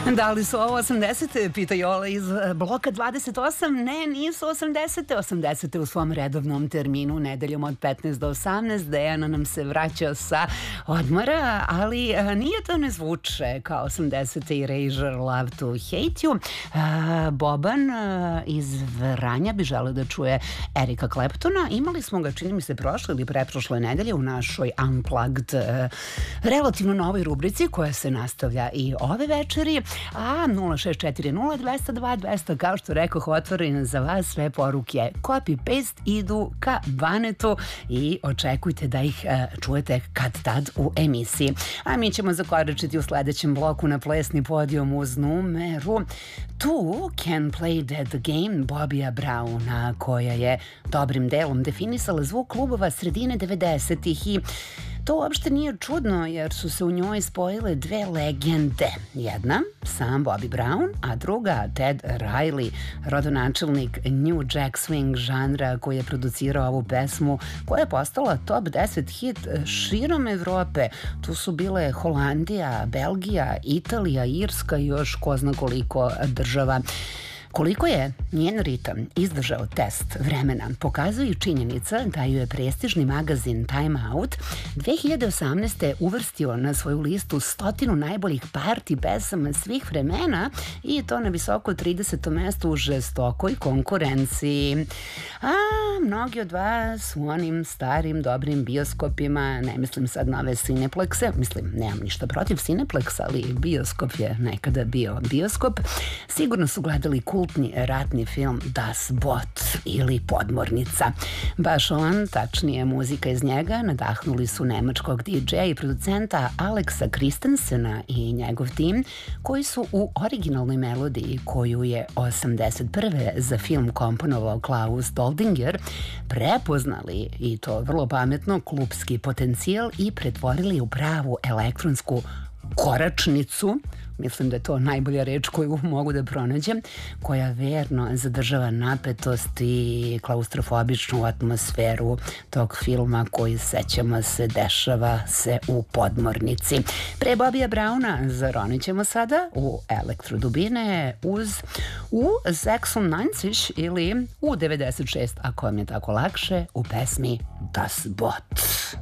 Da li su ovo 80. pita Jola iz bloka 28. Ne, nisu 80. 80. u svom redovnom terminu nedeljom od 15 do 18. Dejana nam se vraća sa odmora, ali nije to ne zvuče kao 80. i Erasure Love to Hate You. Boban iz Vranja bi želeo da čuje Erika Claptona. Imali smo ga, čini mi se, prošle ili preprošle nedelje u našoj Unplugged relativno novoj rubrici koja se nastavlja i ove večeri. A 0640-202-200, kao što rekoh, otvoren za vas, sve poruke copy-paste idu ka Banetu i očekujte da ih čujete kad tad u emisiji. A mi ćemo zakoračiti u sledećem bloku na plesni podijum uz numeru Two Can Play That Game Bobija Browna, koja je dobrim delom definisala zvuk klubova sredine 90-ih i to uopšte nije čudno jer su se u njoj spojile dve legende. Jedna, sam Bobby Brown, a druga Ted Riley, rodonačelnik New Jack Swing žanra koji je producirao ovu pesmu koja je postala top 10 hit širom Evrope. Tu su bile Holandija, Belgija, Italija, Irska i još ko zna koliko država. Koliko je njen ritam izdržao test vremena pokazuje i činjenica da ju je prestižni magazin Time Out 2018. uvrstio na svoju listu 100 najboljih party pesama svih vremena i to na visoko 30. mesto u žestokoj konkurenciji. A mnogi od vas u onim starim dobrim bioskopima, ne mislim sad na ove Cineplexe, mislim nemam ništa protiv Cineplexa, ali bioskop je nekada bio bioskop, sigurno su gledali kultni ratni film Das Boot ili Podmornica. Baš on, tačnije muzika iz njega, nadahnuli su nemačkog DJ-a i producenta Alexa Christensena i njegov tim, koji su u originalnoj melodiji koju je 81. za film komponovao Klaus Doldinger prepoznali, i to vrlo pametno, klupski potencijal i pretvorili u pravu elektronsku koračnicu, mislim da je to najbolja reč koju mogu da pronađem, koja verno zadržava napetost i klaustrofobičnu atmosferu tog filma koji, sećamo se, dešava se u Podmornici. Pre Bobija Browna zaronit ćemo sada u elektrodubine u 96 ili u 96, ako vam je tako lakše, u pesmi Das Boot.